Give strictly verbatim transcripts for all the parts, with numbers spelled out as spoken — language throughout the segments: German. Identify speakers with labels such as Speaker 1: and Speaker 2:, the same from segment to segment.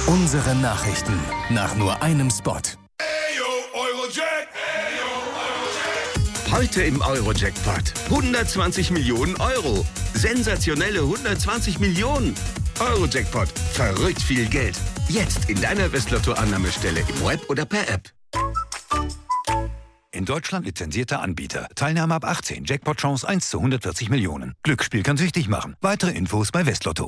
Speaker 1: Unsere Nachrichten nach nur einem Spot.
Speaker 2: Heute im Euro-Jackpot. hundertzwanzig Millionen Euro. Sensationelle hundertzwanzig Millionen. Euro-Jackpot. Verrückt viel Geld. Jetzt in deiner Westlotto-Annahmestelle im Web oder per App.
Speaker 3: In Deutschland lizenzierter Anbieter. Teilnahme ab achtzehn. Jackpot-Chance eins zu hundertvierzig Millionen. Glücksspiel kann süchtig machen. Weitere Infos bei Westlotto.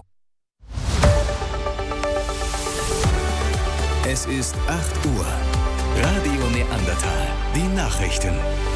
Speaker 1: Es ist acht Uhr. Radio Neandertal. Die Nachrichten.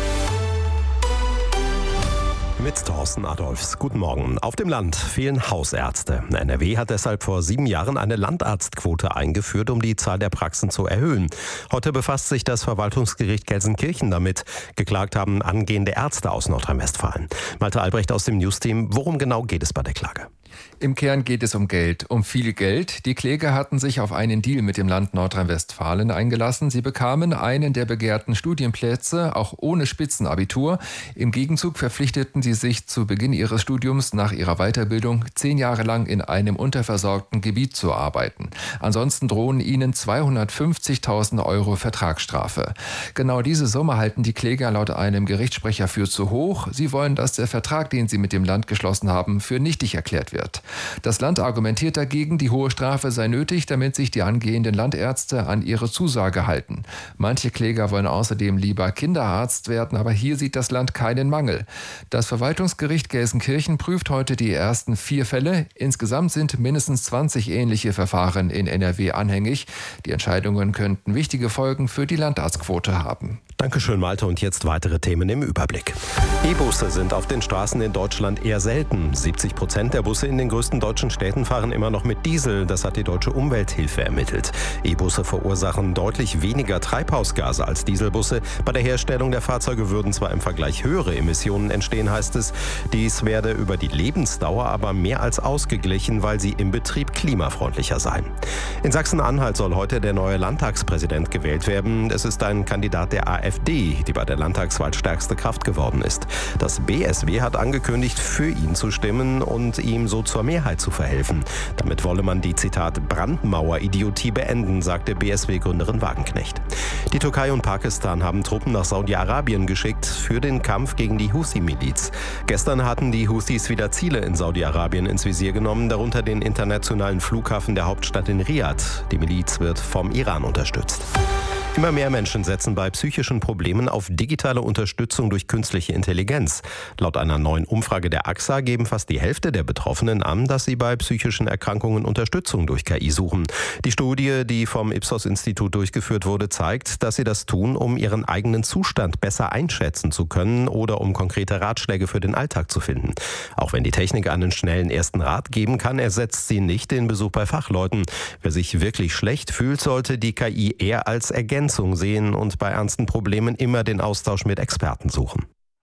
Speaker 4: Mit Thorsten Adolfs. Guten Morgen. Auf dem Land fehlen Hausärzte. N R W hat deshalb vor sieben Jahren eine Landarztquote eingeführt, um die Zahl der Praxen zu erhöhen. Heute befasst sich das Verwaltungsgericht Gelsenkirchen damit. Geklagt haben angehende Ärzte aus Nordrhein-Westfalen. Malte Albrecht aus dem Newsteam. Worum genau geht es bei der Klage?
Speaker 5: Im Kern geht es um Geld, um viel Geld. Die Kläger hatten sich auf einen Deal mit dem Land Nordrhein-Westfalen eingelassen. Sie bekamen einen der begehrten Studienplätze, auch ohne Spitzenabitur. Im Gegenzug verpflichteten sie sich zu Beginn ihres Studiums nach ihrer Weiterbildung zehn Jahre lang in einem unterversorgten Gebiet zu arbeiten. Ansonsten drohen ihnen zweihundertfünfzigtausend Euro Vertragsstrafe. Genau diese Summe halten die Kläger laut einem Gerichtssprecher für zu hoch. Sie wollen, dass der Vertrag, den sie mit dem Land geschlossen haben, für nichtig erklärt wird. Das Land argumentiert dagegen, die hohe Strafe sei nötig, damit sich die angehenden Landärzte an ihre Zusage halten. Manche Kläger wollen außerdem lieber Kinderarzt werden, aber hier sieht das Land keinen Mangel. Das Verwaltungsgericht Gelsenkirchen prüft heute die ersten vier Fälle. Insgesamt sind mindestens zwanzig ähnliche Verfahren in N R W anhängig. Die Entscheidungen könnten wichtige Folgen für die Landarztquote haben.
Speaker 4: Dankeschön, Malte. Und jetzt weitere Themen im Überblick. E-Busse sind auf den Straßen in Deutschland eher selten. siebzig Prozent der Busse in den größten deutschen Städten fahren immer noch mit Diesel. Das hat die Deutsche Umwelthilfe ermittelt. E-Busse verursachen deutlich weniger Treibhausgase als Dieselbusse. Bei der Herstellung der Fahrzeuge würden zwar im Vergleich höhere Emissionen entstehen, heißt es. Dies werde über die Lebensdauer aber mehr als ausgeglichen, weil sie im Betrieb klimafreundlicher seien. In Sachsen-Anhalt soll heute der neue Landtagspräsident gewählt werden. Es ist ein Kandidat der A f D, die bei der Landtagswahl stärkste Kraft geworden ist. Das B S W hat angekündigt, für ihn zu stimmen und ihm so zur Mehrheit zu verhelfen. Damit wolle man die, Zitat, Brandmauer-Idiotie beenden, sagte B S W-Gründerin Wagenknecht. Die Türkei und Pakistan haben Truppen nach Saudi-Arabien geschickt für den Kampf gegen die Houthi-Miliz. Gestern hatten die Houthis wieder Ziele in Saudi-Arabien ins Visier genommen, darunter den internationalen Flughafen der Hauptstadt in Riad. Die Miliz wird vom Iran unterstützt. Immer mehr Menschen setzen bei psychischen Problemen auf digitale Unterstützung durch künstliche Intelligenz. Laut einer neuen Umfrage der A X A geben fast die Hälfte der Betroffenen an, dass sie bei psychischen Erkrankungen Unterstützung durch K I suchen. Die Studie, die vom Ipsos-Institut durchgeführt wurde, zeigt, dass sie das tun, um ihren eigenen Zustand besser einschätzen zu können oder um konkrete Ratschläge für den Alltag zu finden. Auch wenn die Technik einen schnellen ersten Rat geben kann, ersetzt sie nicht den Besuch bei Fachleuten. Wer sich wirklich schlecht fühlt, sollte die K I eher als Ergänzung sehen und bei ernsten Problemen immer den Austausch mit Experten suchen.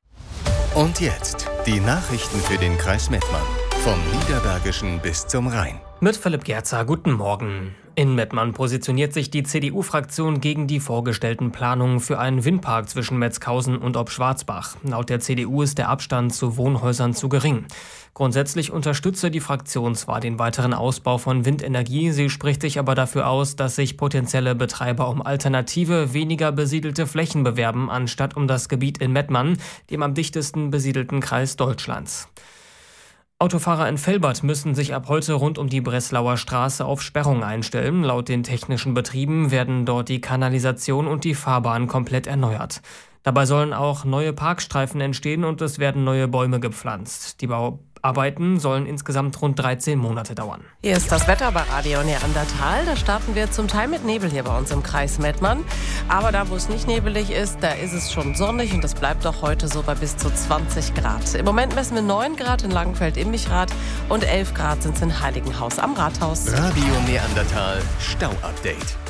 Speaker 1: Und jetzt die Nachrichten für den Kreis Mettmann. Vom Niederbergischen bis zum Rhein.
Speaker 6: Mit Philipp Gerzer, guten Morgen. In Mettmann positioniert sich die C D U-Fraktion gegen die vorgestellten Planungen für einen Windpark zwischen Metzghausen und Obschwarzbach. Laut der C D U ist der Abstand zu Wohnhäusern zu gering. Grundsätzlich unterstütze die Fraktion zwar den weiteren Ausbau von Windenergie, sie spricht sich aber dafür aus, dass sich potenzielle Betreiber um alternative, weniger besiedelte Flächen bewerben, anstatt um das Gebiet in Mettmann, dem am dichtesten besiedelten Kreis Deutschlands. Autofahrer in Velbert müssen sich ab heute rund um die Breslauer Straße auf Sperrung einstellen. Laut den technischen Betrieben werden dort die Kanalisation und die Fahrbahn komplett erneuert. Dabei sollen auch neue Parkstreifen entstehen und es werden neue Bäume gepflanzt. Die Bauarbeiten sollen insgesamt rund dreizehn Monate dauern.
Speaker 7: Hier ist das Wetter bei Radio Neandertal. Da starten wir zum Teil mit Nebel hier bei uns im Kreis Mettmann. Aber da, wo es nicht nebelig ist, da ist es schon sonnig und das bleibt auch heute so bei bis zu zwanzig Grad. Im Moment messen wir neun Grad in Langenfeld-Immichrath und elf Grad sind es in Heiligenhaus am Rathaus.
Speaker 1: Radio Neandertal Stau-Update.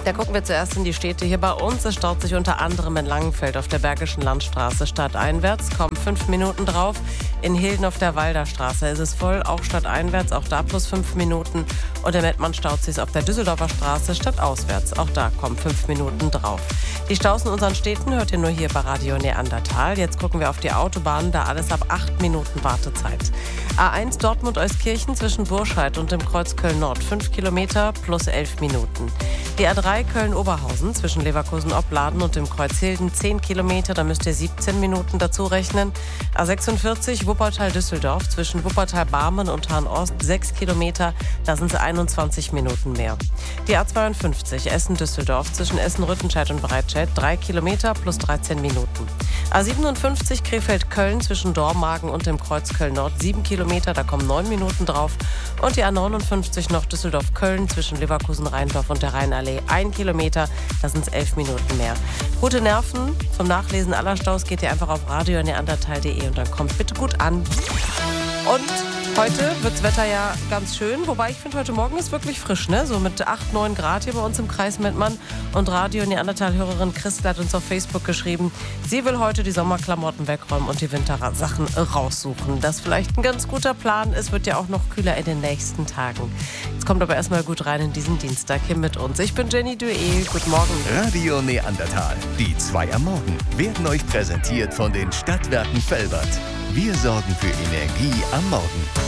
Speaker 7: Da gucken wir zuerst in die Städte hier bei uns. Es staut sich unter anderem in Langenfeld auf der Bergischen Landstraße stadteinwärts, kommen fünf Minuten drauf. In Hilden auf der Walderstraße ist es voll, auch stadteinwärts, auch da plus fünf Minuten. Und der Mettmann staut sich auf der Düsseldorfer Straße stadtauswärts, auch da kommen fünf Minuten drauf. Die Staus in unseren Städten hört ihr nur hier bei Radio Neandertal. Jetzt gucken wir auf die Autobahnen, da alles ab acht Minuten Wartezeit. A eins Dortmund-Euskirchen zwischen Burscheid und dem Kreuz Köln-Nord, fünf Kilometer plus elf Minuten. Die A drei Köln-Oberhausen zwischen Leverkusen-Opladen und dem Kreuz Hilden, zehn Kilometer, da müsst ihr siebzehn Minuten dazu rechnen. A sechsundvierzig Wuppertal-Düsseldorf zwischen Wuppertal-Barmen und Hahn-Ost, sechs Kilometer, da sind es einundzwanzig Minuten mehr. Die A zweiundfünfzig Essen-Düsseldorf zwischen Essen-Rüttenscheid und Breitscheid, drei Kilometer plus dreizehn Minuten. A siebenundfünfzig Krefeld-Köln zwischen Dormagen und dem Kreuz Köln-Nord, sieben Kilometer, da kommen neun Minuten drauf. Und die A neunundfünfzig noch Düsseldorf-Köln zwischen Leverkusen-Rheindorf und der Rheinallee, ein Kilometer, da sind es elf Minuten mehr. Gute Nerven, zum Nachlesen aller Staus geht ihr einfach auf radio neandertal punkt de und dann kommt bitte gut an. Und heute wird's Wetter ja ganz schön, wobei ich finde, heute Morgen ist wirklich frisch, ne? So mit acht, neun Grad hier bei uns im Kreis Mettmann. Und Radio Neandertal-Hörerin Christel hat uns auf Facebook geschrieben, sie will heute die Sommerklamotten wegräumen und die Wintersachen raussuchen. Das vielleicht ein ganz guter Plan ist, wird ja auch noch kühler in den nächsten Tagen. Jetzt kommt aber erstmal gut rein in diesen Dienstag hier mit uns. Ich bin Jenny Dueh, guten Morgen.
Speaker 1: Radio Neandertal, die zwei am Morgen, werden euch präsentiert von den Stadtwerken Velbert. Wir sorgen für Energie am Morgen.